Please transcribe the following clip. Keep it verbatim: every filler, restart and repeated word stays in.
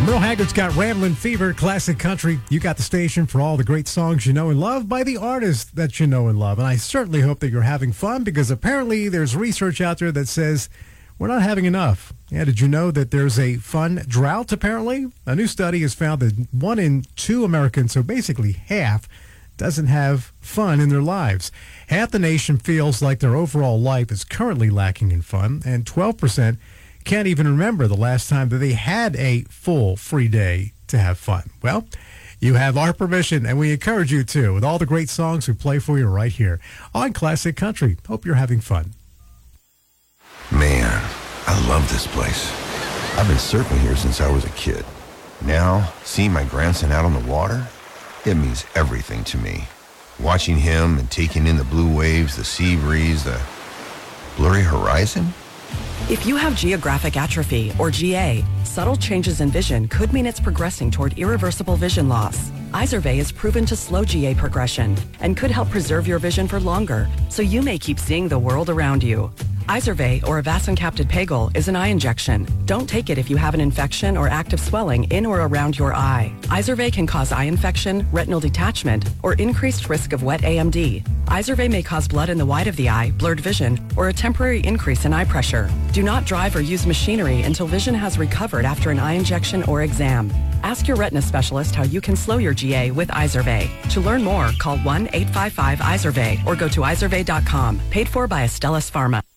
Merle Haggard's got Ramblin' Fever, classic country. You got the station for all the great songs you know and love by the artists that you know and love. And I certainly hope that you're having fun, because apparently there's research out there that says we're not having enough. Yeah, did you know that there's a fun drought, apparently? A new study has found that one in two Americans, so basically half, doesn't have fun in their lives. Half the nation feels like their overall life is currently lacking in fun, and twelve percent can't even remember the last time that they had a full free day to have fun. Well, you have our permission, and we encourage you to, with all the great songs we play for you right here on Classic Country. Hope you're having fun. Man, I love this place. I've been surfing here since I was a kid. Now, seeing my grandson out on the water, it means everything to me. Watching him and taking in the blue waves, the sea breeze, the blurry horizon. If you have geographic atrophy, or G A, subtle changes in vision could mean it's progressing toward irreversible vision loss. Izervay is proven to slow G A progression and could help preserve your vision for longer, so you may keep seeing the world around you. Izervay, or avacincaptad pegol, is an eye injection. Don't take it if you have an infection or active swelling in or around your eye. Izervay can cause eye infection, retinal detachment, or increased risk of wet A M D. Izervay may cause blood in the white of the eye, blurred vision, or a temporary increase in eye pressure. Do not drive or use machinery until vision has recovered after an eye injection or exam. Ask your retina specialist how you can slow your G A with Izervay. To learn more, call one eight five five Izervay or go to izervay dot com. Paid for by Astellas Pharma.